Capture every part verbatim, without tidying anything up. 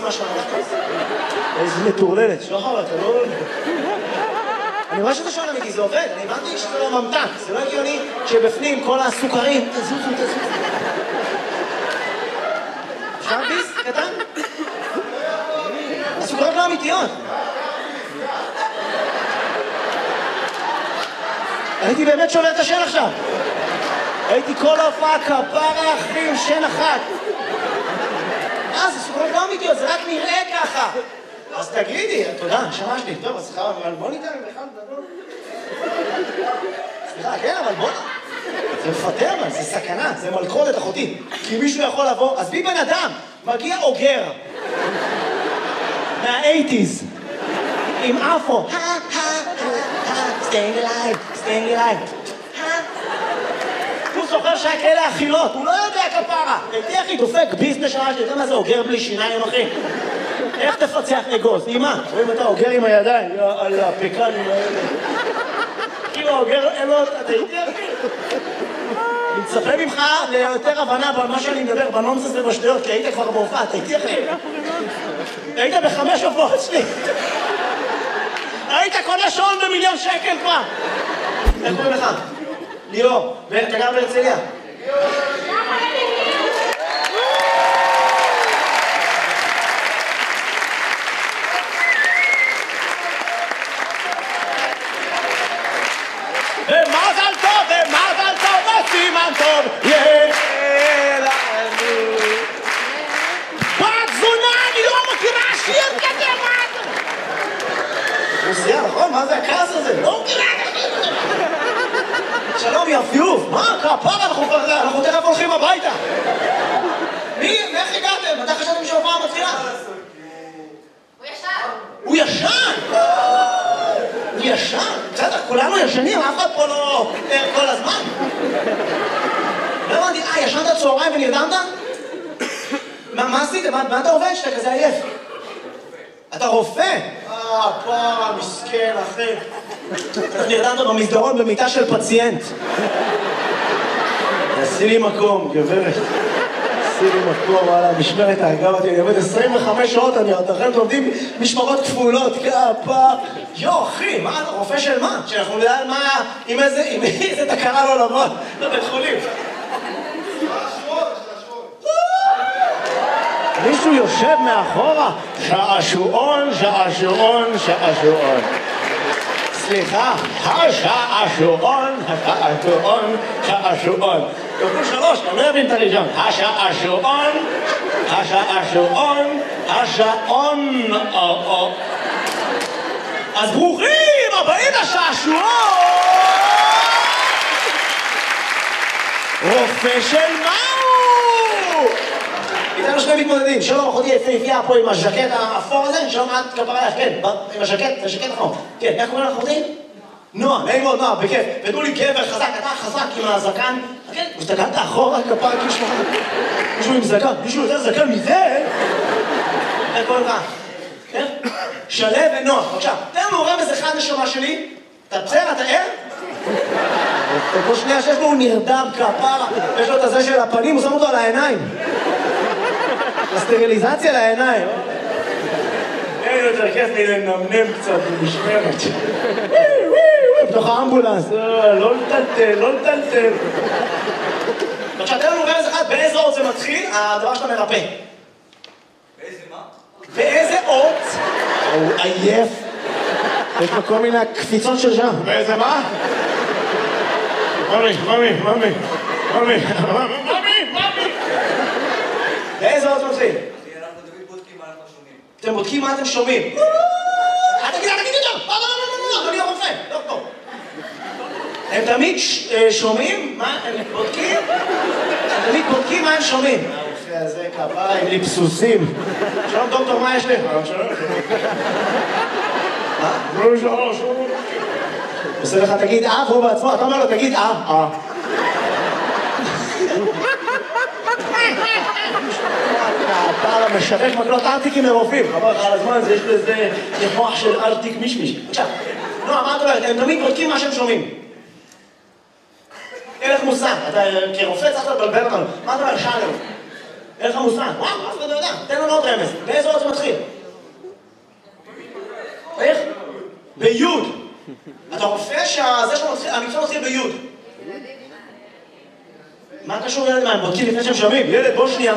לשים משהו על המטוס. איזה מטורללת, שוחר, אתה לא... אני רואה שאתה שואל אמיתי, זה עובד, אני הבנתי שזה לא ממתק, זה לא הגיוני שבפנים כל הסוכרים, תזוזו, תזוזו. אפשר ביס, קטן? הסוכרות לא אמיתיות. הייתי באמת שובר את השן עכשיו. הייתי כל ההופעה כפרה אחים, שן אחת. אה, זה סוכרות לא אמיתיות, זה רק נראה ככה. אז תגידי, תודה, שמשתי. טוב, אז סליחה, אבל בוא ניתן בכלל גדול. סליחה, כן, אבל בוא... זה מפטר, אבל זה סכנה, זה מלכודת אחותי. כי מישהו יכול לבוא, אז בי בן אדם, מגיע אוגר. מה-אייטיז. עם אפו. staying alive, staying alive. הוא זוכר שהכאלה אכילות, הוא לא יודע כפרה. הייתי אחי דופק ביזנס שעה, שאתה יודע מה זה אוגר בלי שיניים, אחי? איך תפצח אגוז? אמא, רואים אתה אוגר עם הידיים, על הפקנים האלה. כאילו האוגר, אין לו, אתה הייתי אחי? אני מצפה ממך ליותר הבנה במה שאני מדבר, בנונסס ובשטויות, כי היית כבר בהופעה, אתה הייתי אחי? היית בחמש הופעות שלי. היית קונה שעון במיליון שקל כבר. איך קוראים לך? ליאור, אתה גר בהרצליה? ומזל טוב, ומזל טוב, וסימן טוב, יהיה לנו. בת זונה, אני לא מכירה שיר כזה, מה אתה? רוסיה, נכון? מה זה הכעס הזה? לא מכירה את השיר הזה. שלום, יפיוף. מה? כפרה, אנחנו תכף הולכים הביתה. מי? איך הגעתם? אתה חשבתם שהופעה מתחילה? הוא ישן. הוא ישן? הוא ישן? בסדר, כולנו ישנים, אף אחד פה לא ער כל הזמן. לא הבנתי, אה, ישנת צהריים ונרדמת? מה עשית? מה אתה עובד שאתה כזה עייף? אתה רופא? אה, פרה, מסכן, אחי. נרדמת במסדרון במיטה של פציינט. עשי לי מקום, גברת. עשי לי מקום, וואלה, משמרת האגב אותי, אני עובד עשרים וחמש שעות, אני אתכם עובדים משמרות כפולות, כפה. יו, אחי, מה, אתה רופא של מה? שאנחנו נדע על מה, עם איזה, עם איזה תקרה לא לבוא, לבית חולים. מישהו יושב מאחורה, שעשועון, שעשועון, שעשועון. סליחה, השעשועון, השעשועון, שעשועון. כפול שלוש, אני לא אבין את הראשון. השעשועון, השעשועון, השעון. אז ברוכים הבאים לשעשועון! רופא של מהו? איתנו שני מתמודדים, שלום אחותי יפהפייה פה עם הז'קט האפור הזה, שלום את כפרה לך, כן, עם הז'קט, זה ז'קט אחור. כן, איך קוראים לך אחותי? נועה, נעים מאוד, נועה, בכיף. ותנו לי גבר חזק, אתה חזק עם הזקן. כן, הסתכלת אחורה, כפרה, כאילו מישהו עם זקן, מישהו יותר זקן מזה? איך קוראים לך? כן? שלו ונועה, בבקשה. תן לנו רמז אחד נשמה שלי. אתה בסדר, אתה ער? כל שנייה שיש לו הוא נרדם כפרה, יש לו את הזה של הפנים, הוא שם אותו על העיניים. הסטריליזציה לעיניים. אין יותר כיף לי לנמנם קצת במשמרת. בתוך האמבולנס, לא לטלטל, לא לטלטל. עכשיו, תן לנו רמז אחד, באיזה אות זה מתחיל, הדבר שאתה מרפא. באיזה מה? באיזה אות? הוא עייף. יש לו כל מיני קפיצות של שם. באיזה מה? ממי, ממי, ממי, ממי, ממי, ממי. באיזה אות מתחיל? אנחנו תמיד בודקים מה אנחנו שומעים. אתם בודקים מה אתם שומעים. אל תגיד, אל תגיד יותר! לא, לא, לא, לא, לא, אדוני הרופא, דוקטור. הם תמיד שומעים מה הם בודקים? הם תמיד בודקים מה הם שומעים. הרופא הזה כפרה עם ליפסוסים. שלום דוקטור, מה יש לי? שלום. מה? לא, שלום, שלום. עושה לך, תגיד אה, והוא בעצמו, אתה אומר לו, תגיד אה, אה. הפער המשווק מקלות ארטיקים מרופאים. חבר לך על הזמן הזה, יש לזה מוח של ארטיק מישמיש. עכשיו, נועה, מה את אומרת? הם תמיד בודקים מה שהם שומעים. אין לך מושג, אתה כרופא צריך לבלבל אותנו. מה אתה אומר? שאלה. אין לך מושג. וואו, אף אחד לא יודע. תן לנו עוד רמז. באיזה אות זה מתחיל? איך? ביוד. אתה רופא שהמקצוע מתחיל ביוד. מה קשור ילד מה? הם בודקים לפני שהם שומעים. ילד, בוא שנייה.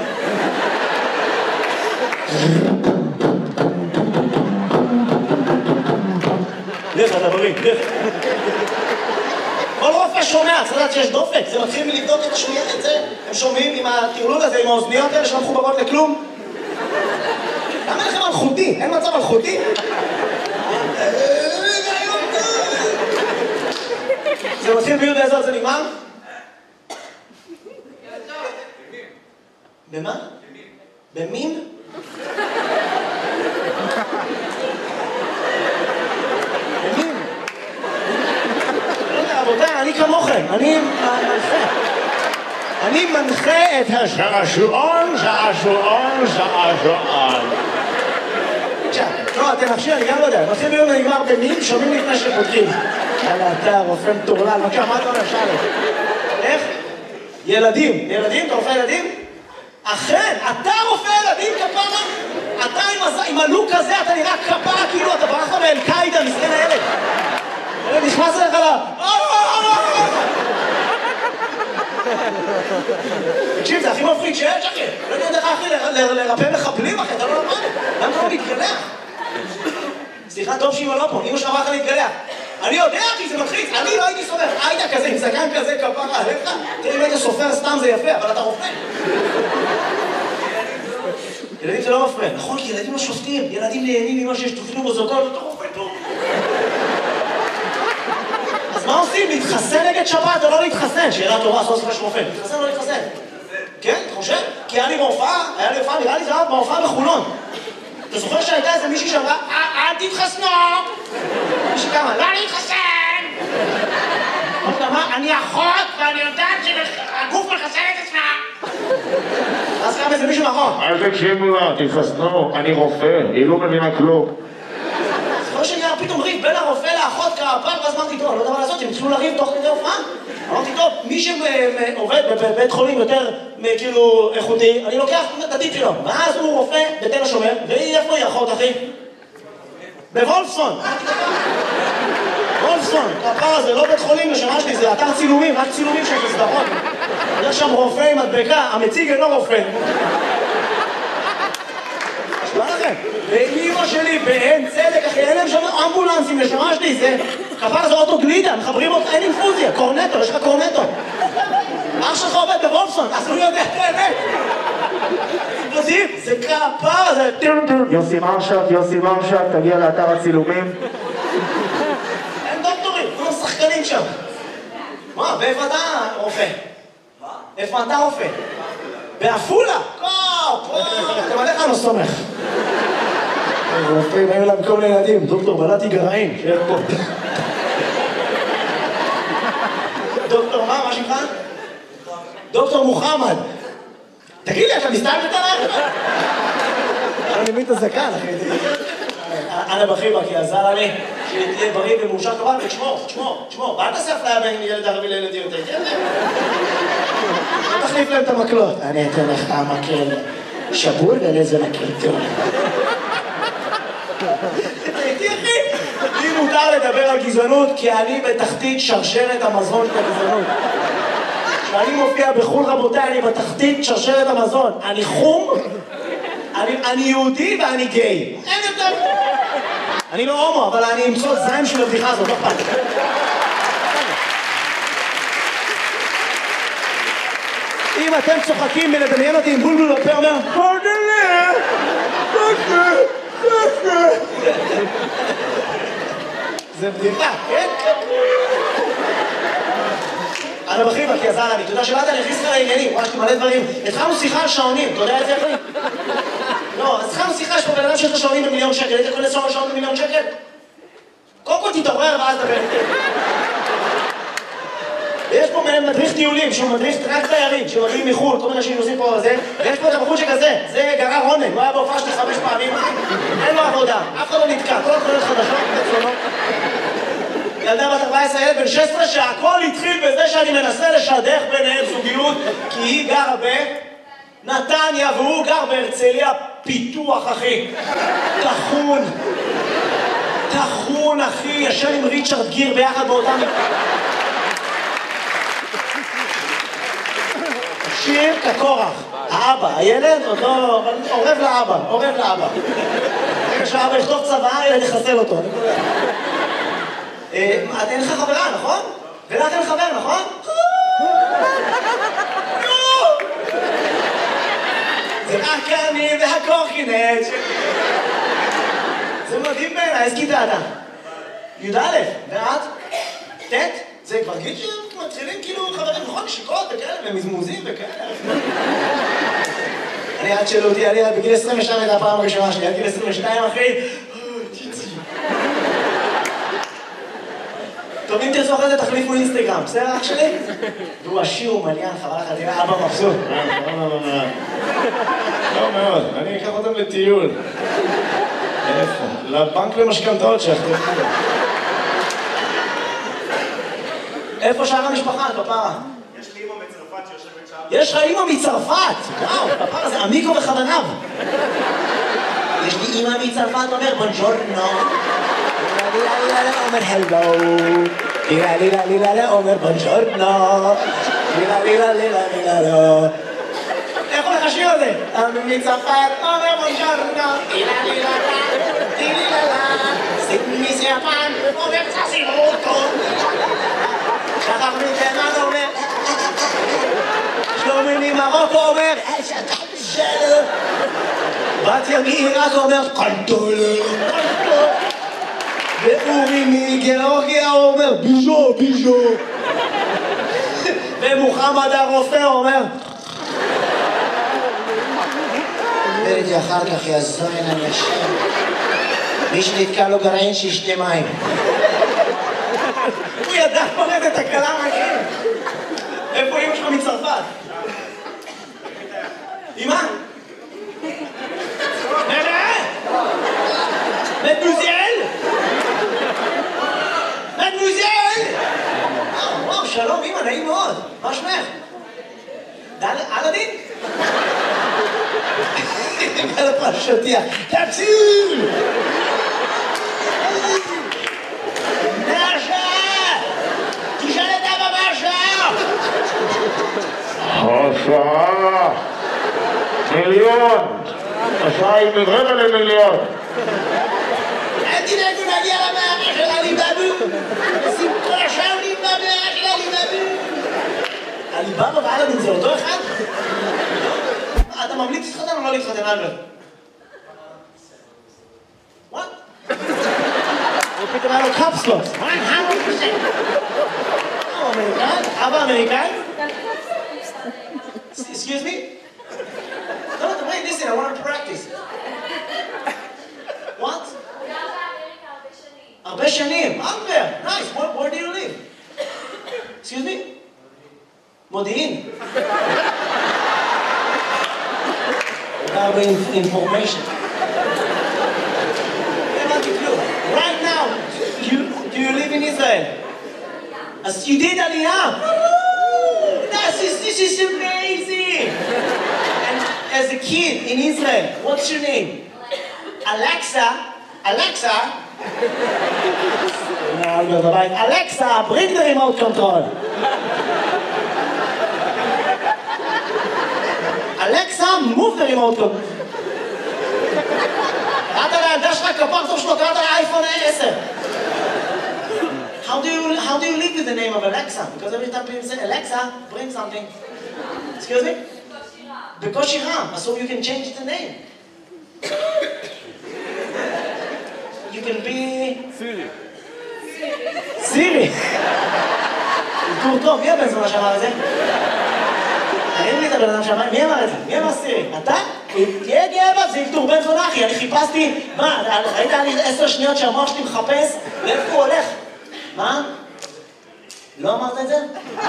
לך, אתה בריא, לך. כל רופא שומע, צריך לדעת שיש דופק. זה מתחיל מלבדוק את השמיעה את זה. הם שומעים עם הטרלול הזה, עם האוזניות האלה שלא מחוברות לכלום. למה לכם מלכותי? אין מצב מלכותי? זה מתחיל ביוד באיזה עוד זה נגמר? במה? במין? במין? לא יודע, רבותיי, אני כמוכם, אני מנחה. אני מנחה את השעשועון, שעשועון, שעשועון. לא, אתם נחשי, אני גם לא יודע. מתחיל ביום ונגמר במין, שומעים לפני שפותחים. יאללה, אתה רופא מטורלל, בבקשה, מה אתה אומר, שאלה? איך? ילדים. ילדים? אתה רופא ילדים? אכן, אתה רופא ילדים, כפרה? אתה עם הלוק הזה, אתה נראה כפרה, כאילו אתה ברח לו מאל-קאידה, מסכן הילד. ילד נכנס אליך לה... תקשיב, זה הכי מפריד שיש, אחי. לא יודע איך, אחי, לרפא מחבלים, אחי, אתה לא למד. למה אתה לא מתגלח? סליחה, טוב שאמא לא פה, אמא שלך אמרה לך להתגלח. אני יודע, אחי, זה מלחיץ. אני לא הייתי סופר. היית כזה, עם זקן כזה, כפרה עליך. תראי, אם היית סופר סתם זה יפה, אבל אתה רופא. ילדים זה לא מפריע. נכון, כי ילדים לא שופטים. ילדים נהנים ממה שיש תופנו בזוגות, אתה רופא טוב. אז מה עושים? להתחסן נגד שפעת או לא להתחסן? שאלה טובה, סוף סוף יש רופא. להתחסן או לא להתחסן? כן, אתה חושב? כי היה לי בהופעה, היה לי בהופעה, נראה לי זה היה בהופעה בחולון. אתה זוכר שהייתה איזה מישהי שאמרה, אל תתחסנו! מישהי כמה, לא להתחסן! אמרת מה, אני אחות ואני יודעת שהגוף מחסן את עצמה! אז קם איזה מישהו מאחור. אל תקשיבו לה, תתחסנו, אני רופא, היא לא מבינה כלום. זוכר שנראה פתאום ריב בין הרופא לאחות כפר, ואז אמרתי, טוב, אני לא יודע מה לעשות, הם התחילו לריב תוך כדי הופעה. אמרתי, טוב, מי שעובד בבית חולים יותר כאילו איכותי, אני לוקח את הטיפ שלו. ואז הוא רופא בתל השומר, והיא איפה היא אחות, אחי? בוולפסון. וולפסון, הפער הזה, לא בית חולים לשנה שלי, זה אתר צילומים, רק צילומים של סדרות. יש שם רופא עם מדבקה, המציג אינו רופא. מה לכם? ואימא שלי באין צדק, אחי, אין להם שם אמבולנסים לשנה שלי, זה כפר זה אוטו גלידה, מחברים אותך, אין אינפוזיה, קורנטו, יש לך קורנטו. אח שלך עובד בוולפסון, אז הוא יודע את האמת. יודעים, זה כפר, זה... יוסי מרשק, יוסי מרשק, תגיע לאתר הצילומים. אין דוקטורים, כולם שחקנים שם. מה, ואיפה אתה רופא? מה? איפה אתה רופא? בעפולה! קופ! אתם עליך לא סומך. רופאים, היו להם כל מיני ילדים, דוקטור בלעתי גרעין, שיהיה פה. דוקטור מה? מה שמך? דוקטור מוחמד. תגיד לי, אתה מסתלבט עליי? אני מבין את הזקן, אחי. אנא בחיבה, כי עזר לי שתהיה בריא ומאושר כמובן, ותשמור, תשמור, תשמור. ואל תעשה אפליה בין ילד ערבי לילד יהודי, כן? לא תחליף להם את המקלות. אני אתן לך המקל שבור ולאיזה מקל טוב. תראיתי, אחי? לי מותר לדבר על גזענות, כי אני בתחתית שרשרת המזון של הגזענות. כשאני מופיע בחול, רבותיי, אני בתחתית שרשרת המזון. אני חום, אני, אני יהודי ואני גיי. אין יותר. אני לא הומו, אבל אני אמצוא זין של הבדיחה הזאת, לא פעם. אם אתם צוחקים מלדמיין אותי עם בולבול בפה, אומר, פרדלה, פרדלה, פרדלה. זה בדיחה, כן? אנא בחיבה, כי עזר לי. אתה יודע שבאת, אני הכניס לך לעניינים, ממש מלא דברים. התחלנו שיחה על שעונים, אתה יודע את זה, אחי? לא, אז התחלנו שיחה, יש פה בן אדם שיש לו שעונים במיליון שקל. היית קונה שעון במיליון שקל? קודם כל תתעורר ואז דבר איתי. ויש פה מדריך טיולים, שהוא מדריך רק תיירים, שמגיעים מחו"ל, כל מיני אנשים עושים פה זה, ויש פה את הבחור שכזה, זה גרר רונן, הוא היה בהופעה שלי חמש פעמים, אין לו עבודה, אף אחד לא נתקע, כל התחולות חדשות, בצונות. ילדה בת ארבע עשרה, ילד בן שש עשרה, שהכל התחיל בזה שאני מנסה לשדך ביניהם זוגיות, כי היא גרה ב... נתניה, והוא גר בהרצליה פיתוח, אחי. תחון. תחון, אחי, ישן עם ריצ'רד גיר ביחד באותם... שיר כקורח. האבא, הילד עוד לא... עורב לאבא, עורב לאבא. רגע שהאבא יכתוב צבא, ילד יחסל אותו. אין לך חברה, נכון? ולך אין חבר, נכון? זה רק אני והקורקינט. זה מדהים בעיניי, איזה כיתה אתה? י"א, ואת? ט'? זה כבר גיל שמתחילים כאילו חברים, נכון? נשיקות וכאלה, ומזמוזים וכאלה. אני עד שאלו אותי, אני בגיל עשרים ושתיים הייתה הפעם הראשונה שלי, עד גיל עשרים ושתיים אחי. טוב, אם תרצו אחרי זה תחליפו אינסטגרם, בסדר אח שלי? והוא עשיר ומליין, חבל לך, תראה, אבא מבסוט. לא מאוד, אני אקח אותם לטיול. איפה? לבנק למשכנתאות שיחתו. איפה שאר המשפחה, כפרה? יש לי אמא מצרפת שיושבת שם. יש לך אמא מצרפת! וואו, כפרה זה עמיקו בכוונב. יש לי אמא מצרפת, אומר בונג'ורנו. לילה לילה אומר הלו. לילה לילה לילה אומר בונג'ורנו. לילה לילה לילה לילה לא. איך הולך השיר הזה? אמא מצרפת אומר בונג'ורנו. לילה לילה לילה לילה. סימי סיאפן אומר צסימוטו. שחר מתימן אומר שלומי ממרוקו אומר בת ימי רק אומר קנטול ואורי מגיאורגיה אומר ביז'ו ביז'ו ומוחמד הרופא אומר וראיתי אחר כך יזוין אני אשם מי שנתקע לו גרעין שישתה מים הוא ידע פורט את הקלה מהכם. איפה אמא שלך מצרפת? אמא? נראה? מדמוזל? מדמוזל? וואו, שלום אמא, נעים מאוד. מה שמך? אלאדין? על הפרשותיה. תפסיל! השעה מיליון, השעה היא מרבע למיליון. אל תדאגו נגיע למערה של עליבאבו. שמחה שעולים במערה של עליבאבו. עליבאבו ואלאדין זה אותו אחד? אתה ממליץ להתחתן או לא להתחתן אלברט? וואט? הוא פתאום היה לו קפסלוס. הוא אמריקאי? אבא אמריקאי? Excuse me? No, no, wait, listen, I want to practice. What? הרבה שנים. Albert, nice. Where, where do you live? Excuse me? מודיעין. הרבה information. Right now, you, do you live in Israel? As you did Aliyah. This is, this is amazing! And as a kid in Israel, what's your name? Alexa. Alexa? No, no, no, right. Alexa, bring the remote control. Alexa, move the remote control. קראת לילדה שלך כפר טוב שלו, קראת לאייפון עשר. How do you how do you live with the name of Alexa? Because every time people say Alexa, bring something. Excuse me? בקושי רם. So you can change the name. You can be Siri. Siri. טוב טוב, מי הבן זונה שאמר את זה? תראי לי את הבן אדם שאמר, מי אמר את זה? מי אמר סירי? אתה? תהיה גאה זה ילתור בן זונה אחי, אני חיפשתי, מה, ראית לי עשר שניות שהמוח שלי מחפש? לאיפה הוא הולך? מה? לא אמרת את זה?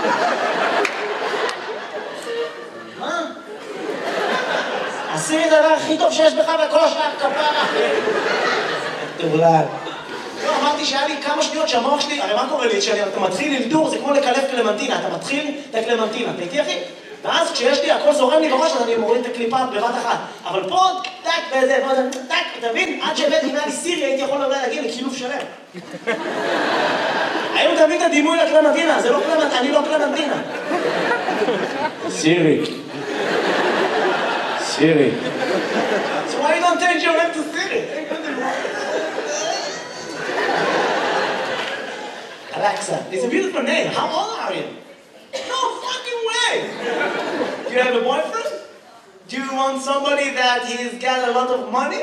מה? עשירי את הדבר הכי טוב שיש בך בכל השאר כפרה. תבולד. לא, אמרתי שהיה לי כמה שניות שהמוח שלי, הרי מה קורה לי? כשאתה מתחיל ללדור, זה כמו לקלף קלמנטינה, אתה מתחיל את הקלמנטינה. אתה איתי אחי? ואז כשיש לי, הכל זורם לי בראש, אז אני מוריד את הקליפה בבת אחת. אבל פה, טק, וזה, טק, אתה מבין? עד שהבאתי מעלי סירי, הייתי יכול אולי להגיע לכילוף שלם. היום תמיד את הדימוי לקלמנטינה, זה לא קלמנטינה, אני לא קלמנטינה. סירי. סירי. So why you don't change your name to Siri? Alexa, it's a beautiful name. How old are you? No fucking way! Do you have a boyfriend? Do you want somebody that he's got a lot of money?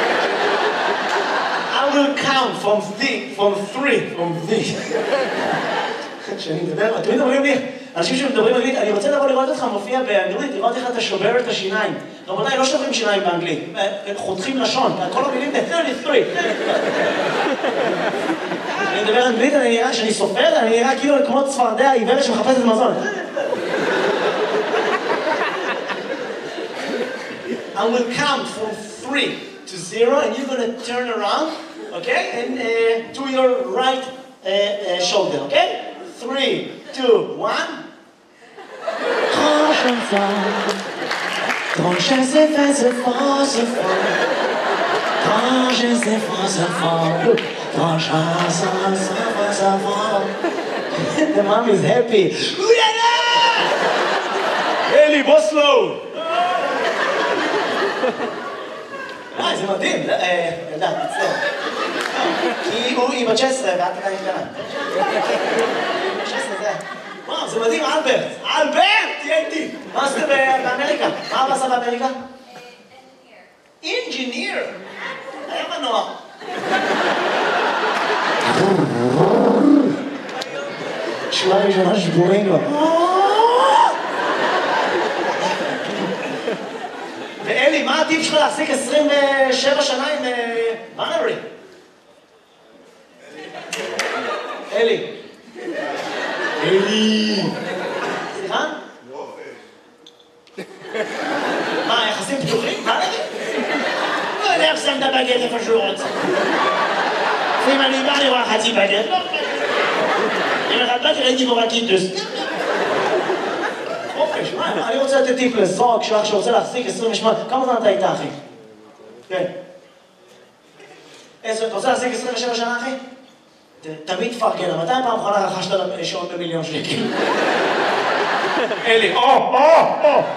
I will count from three, from three, from three. כשאני מדבר, תמיד אומרים לי, אנשים שמדברים אנגלית, אני רוצה לבוא לראות אותך מופיע באנגלית, לראות איך אתה שובר את השיניים. רבותיי, לא שוברים שיניים באנגלית, חותכים לשון, כל המילים ב-שלושים ושלוש. אני מדבר אנגלית, אני נראה, כשאני סופר, אני נראה כאילו כמו צפרדע עיוורת שמחפשת מזון. I will count from three to zero, and you're going to turn around, okay, and uh, to your right uh, uh, shoulder, okay? Three, two, one. Grand chanson, grand chanson, c'est fort, c'est fort. Grand chanson, c'est fort. Grand chanson, c'est fort. The mom is happy. אלי, בוסלו! אה, זה מדהים, ילדה, תצטער. כי הוא היא בת שש עשרה ואת עדיין קטנה. שש עשרה זה... וואו, זה מדהים, אלברט! אלברט! תהיה איתי! מה עשית באמריקה? מה אבא עשה באמריקה? אינג'יניר! היה מנוע. שורה ראשונה שבורים לו. ואלי, מה הטיפ שלך להחזיק עשרים ושבע שנה עם בנרי? אלי. אלי. סליחה? מה, יחסים פתוחים? בנרי? לא יודע איך שם את הבגט איפה שהוא רוצה. אם אני בא לראה חצי בגט, לא בגט. אם אחד בגט ראיתי בו רק קיטוס. חופש, מה? אני רוצה לתת טיפ לזוג שלך שרוצה להחזיק עשרים ושמונה. כמה זמן אתה איתה, אחי? כן. אתה רוצה להחזיק עשרים ושבע שנה, אחי? תמיד תפרגן, מתי פעם אחרונה רכשת שעון במיליון שקל? אלי, או, או, או!